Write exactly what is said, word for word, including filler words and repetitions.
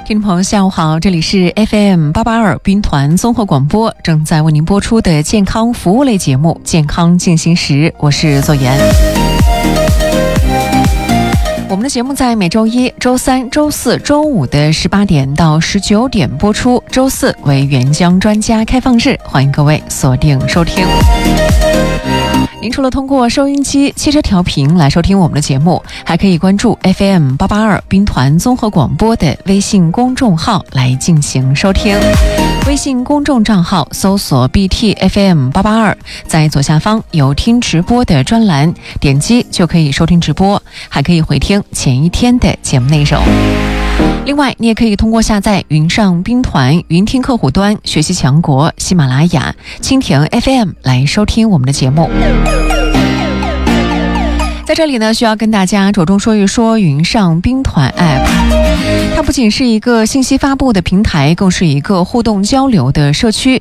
听众朋友下午好，这里是 F M 八八二兵团综合广播，正在为您播出的健康服务类节目健康进行时，我是左岩。我们的节目在每周一、周三、周四周五的十八点到十九点播出，周四为援疆专家开放日，欢迎各位锁定收听。您除了通过收音机、汽车调频来收听我们的节目，还可以关注 F M 八八二兵团综合广播的微信公众号来进行收听。微信公众账号搜索 B T F M 八八二，在左下方有听直播的专栏，点击就可以收听直播，还可以回听前一天的节目内容。另外，你也可以通过下载云上兵团云听客户端、学习强国、喜马拉雅、蜻蜓 F M 来收听我们的节目。在这里呢，需要跟大家着重说一说云上兵团 App。它不仅是一个信息发布的平台，更是一个互动交流的社区。